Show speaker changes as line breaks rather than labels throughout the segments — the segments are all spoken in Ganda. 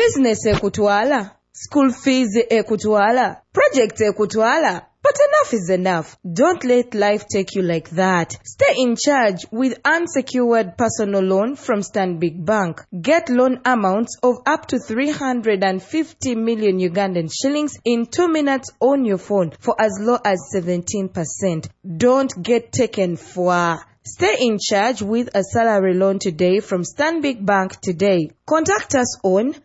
Business ekutwala, school fees ekutwala, project ekutwala. But enough is enough. Don't let life take you like that. Stay in charge with unsecured personal loan from Stanbic Bank. Get loan amounts of up to 350 million Ugandan shillings in 2 minutes on your phone for as low as 17%. Don't get taken for. Stay in charge with a salary loan today from Stanbic Bank today. Contact us on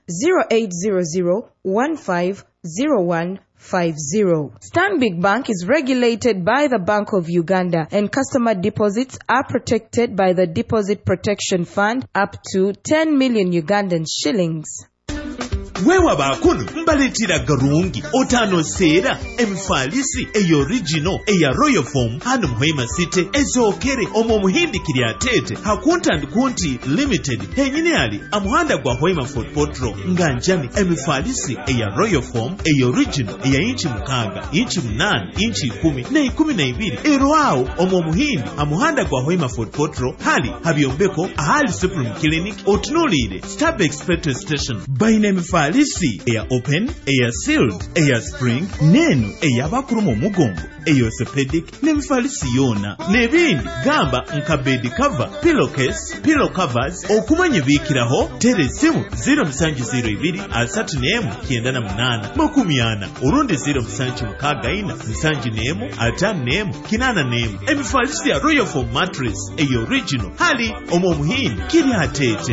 0800-150150. Stanbic Bank is regulated by the Bank of Uganda, and customer deposits are protected by the Deposit Protection Fund up to 10 million Ugandan shillings.
Wewa bakunu mbaletira garungi otano sera emfalisi original eya Royal Form hano muhema site ezokere omo muhindi kiriatete hakunta ndikunti limited henyine ali amuhanda gwa hoima Fort Potro nganjani emfalisi eya Royal Form original eya inchi mukanga inchi munani inchi 10 na 12 erwao omo muhindi amuhanda gwa hoima Fort Potro hali habiombeko ahali Supreme Clinic otunulire Starbex petrol station baina emfalisi Eya open, eya sealed, eya spring, nenu eya bakurumo mugongo, eya orthopedic, nemfalisi yona. Nebindi, gamba nkabedi cover, pillowcase, pillow covers, okumanye bikiraho, teresimu 0702 asatu nemu kiendana munana, makumiana, urundi 07mukagaina, nsanji nemu, atanu nemu, kinana nemu. Emfalisi ya Royal Form mattress, eya original, hali omo muhini, kiri hatete.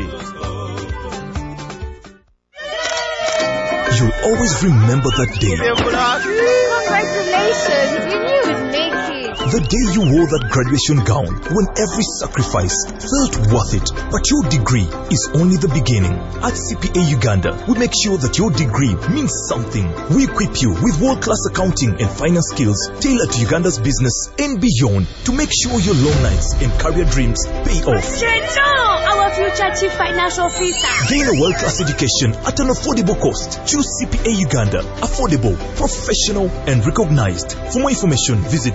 You'll always remember that day.
Congratulations, you knew it would make it.
The day you wore that graduation gown when every sacrifice felt worth it. But your degree is only the beginning. At CPA Uganda, we make sure that your degree means something. We equip you with world-class accounting and finance skills tailored to Uganda's business and beyond to make sure your long nights and career dreams pay off.
Our future chief financial officer.
Gain a world-class education at an affordable cost. Choose CPA Uganda. Affordable, professional, and recognized. For more information, visit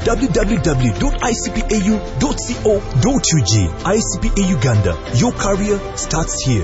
www.icpau.co.ug. ICPA Uganda. Your career starts here.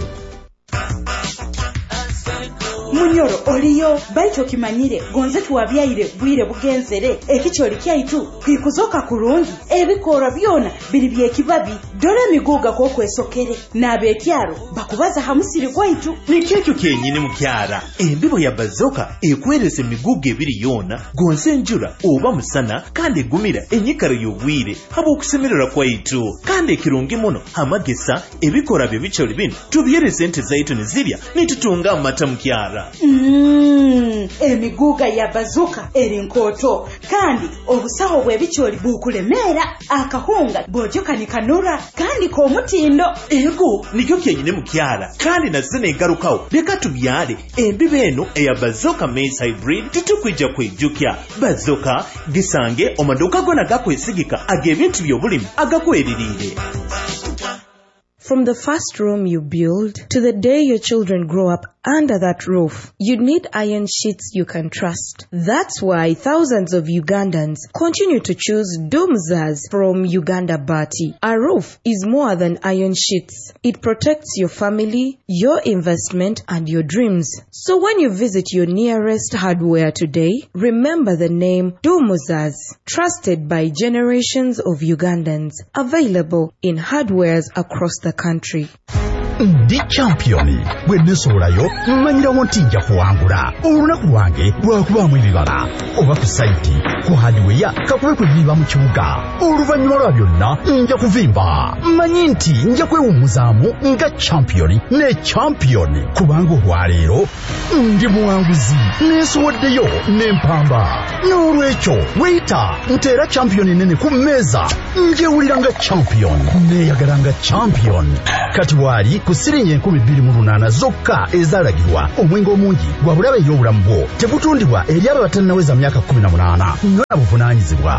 Munyoro oliyo baito kimanyire gonze tuwabyaire bwire bugenzere ekicholi kyaitu kwikuzoka kurungi ebikora byona biri byekibabi dole miguga ko kwesokere nabekyaro bakubaza hamusiri gwaitu
nikyo kenyine mukyara embibo ya bazoka ekwerese miguga ebiri yona gonze njura oba musana kandi gumira enyikaro yobwire habo okusemerera kwaitu kandi ekirungi muno hamagesa ebikora bye bicholi bino tubyere sente zaitu nizibya nitutunga amata mukyara.
Emiguga ya bazuka erinkoto kandi obusaho bwe bicholi bukulemera akahunga bojoka ni kanura kandi ko mutindo
ego nikyo kenyine mukyala kandi nasene ngarukawo leka tubyale embibeno eya bazoka maize hybrid titukwijja kwejjukya bazoka gisange omaduka gona gakwesigika agebintu byobulimi agakweririre.
From the first room you build to the day your children grow up under that roof, you need iron sheets you can trust. That's why thousands of Ugandans continue to choose Dumzas from Uganda Bati. A roof is more than iron sheets. It protects your family, your investment, and your dreams. So when you visit your nearest hardware today, remember the name Dumzas, trusted by generations of Ugandans, available in hardwares across the country.
Ndi championi bwenesolayo mmanyira wontinja kuwangula olunaku lwange lwakubamu ebibala oba ku saiti ku hardware kakube kwebiba mu kibuga oluvannyuma lwa byonna nja kuvimba mmanyi nti nja kwewummuzaamu nga championi ne championi kubanga olwaleero ndi muwanguzi neesowoddeyo n'empamba n'olwekyo weyita nteera championi nene ku mmeeza njewulira nga champion neeyagala nga champion kati waali ku sirinye 28 zokka ezalagirwa omwenge omungi gwa bulabe y'obulamu bwo tegutundibwa eri abo batannaweza myaka 18 nnyona buvunaanyizibwa.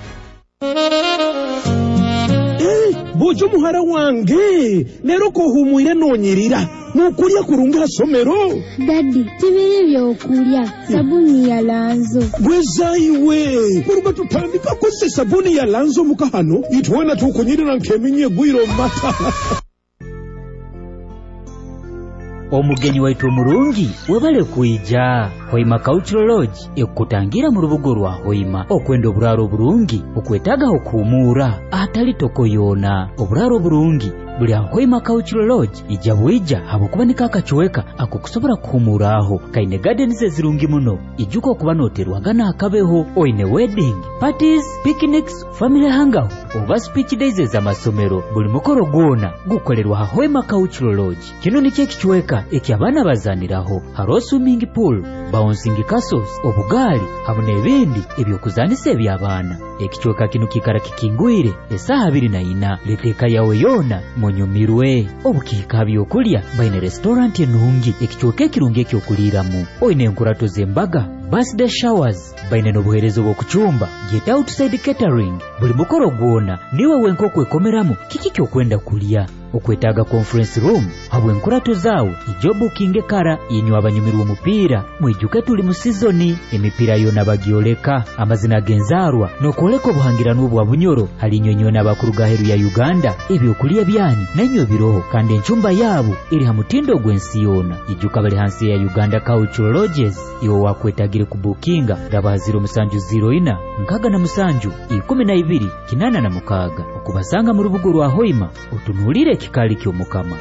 Bojo muhara wange lero ko humwire nonyirira nukulya kurunga somero.
Daddy tibiri byokulya sabuni ya Lanzo
gwezaiwe kuruba tutandika kwese sabuni ya Lanzo mukahano itwana tukunyirira nkeminye gwiro mata.
omugenyi waitu omulungi webale kuija. Hoima Cultural Lodge ekutangira mu rubugo rwa Hoima okwenda obularo bulungi okwetaga okuumuura atali tokoyoona. Obularo bulungi buli Hoima Cultural Lodge ija bwija habokubanika akakiweka akukusobora kuumuuraho kaine gardens ezirungi muno ijuka okuba noterwagana akabeho oine wedding parties picnics family hangout oba speech days ez'amasomero buli mukoro gwona gukolerwa Hoima Cultural Lodge. Kino nikyo ekikiweka eky'abaana bazaniraho haro swimming pool bouncing castles obugaali hamu n'ebindi ebyokuzanisa eby'abaana. Ekikiweka kino kikara kikingwire esaaha 24 leteeka yawe yoona munyumirwe. Obukiika byokulya baine restaurant enungi ekikiweka ekirungi ekyokuliiramu oine enkurato z'embaga birthday showers baine n'obuherezo bw'okucyumba get outside catering buli mukoro gwona niwe wenka okwekomeramu kiki kyokwenda kulya okwetaaga conference room habwe enkurato zaawe ijo booking ekara yenywa abanyumirwa omupiira mwijuke tuli mu sizoni emipiira yona bagyoleka amazina g'enzaarwa n'okwoleka obuhangirano bwa bunyoro halinyonyo n'abakuru gaheru ya Uganda ebyokulya byanyu n'enyo biroho kandi enchumba yaabo eri ha mutindo gw'ensi yona ijuka bali hansi ya Uganda Cultural Lodges iwe wakwetagire ku bookinga raba 0704 607 12 okubasanga mu rubugo rwa Hoima otunulire kikali ky'omukama.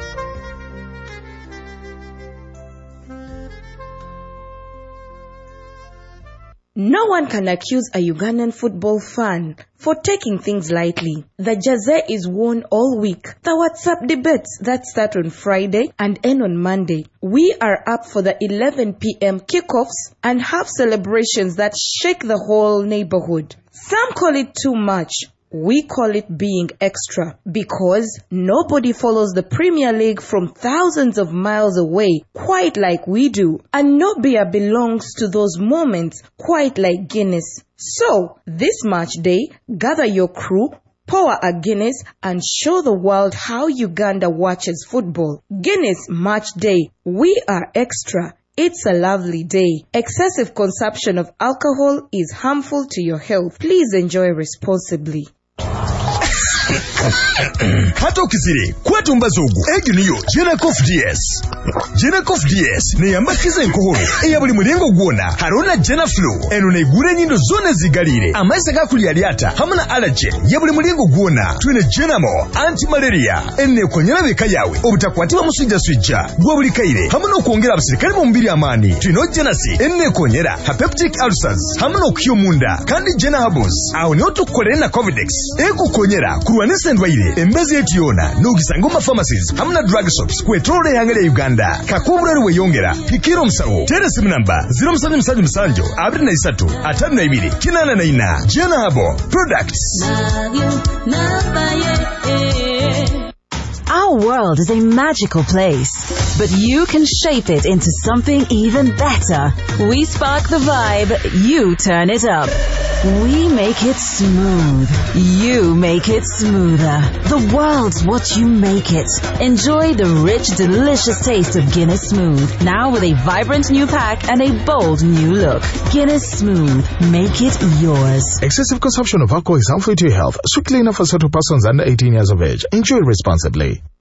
No one can accuse a Ugandan football fan for taking things lightly. The jersey is worn all week. The WhatsApp debates that start on Friday and end on Monday. We are up for the 11 p.m. kickoffs and have celebrations that shake the whole neighborhood. Some call it too much. We call it being extra because nobody follows the Premier League from thousands of miles away quite like we do. And no beer belongs to those moments quite like Guinness. So, this match day, gather your crew, pour a Guinness and show the world how Uganda watches football. Guinness Match Day. We are extra. It's a lovely day. Excessive consumption of alcohol is harmful to your health. Please enjoy responsibly.
Hato kisiri kwetu mbazogu egi niyo Genacof DS. Genacof DS ne yambakiza enkohoro eya buli mulengo gwona harona Genaflu eno ne gure nyindo zone zigalire amaise gakuli aliata hamuna allergy ya buli mulengo gwona twine Genamo anti-malaria enne konyera beka yawe obutakwatiwa musujja sujja gwa buli kaire hamuna okuongera abasirikali mu mbiri amani twino Genasi enne konyera peptic ulcers hamuna okuyomunda kandi Genahabos aho ne otukolera na Covidex ekukonyera kurwanisa ndwaire embezi etiyona n'ogisanga mu pharmacies hamuna drug shops kwetolole yangere Uganda kakubura ruwe yongera hikiro msawo teresi namba 0777 23 52 894 Genahabo products.
Our world is a magical place, but you can shape it into something even better. We spark the vibe, you turn it up. We make it smooth, you make it smoother. The world's what you make it. Enjoy the rich, delicious taste of Guinness Smooth, now with a vibrant new pack and a bold new look. Guinness Smooth, make it yours.
Excessive consumption of alcohol is harmful to your health. Strictly enough for certain persons under 18 years of age. Enjoy responsibly.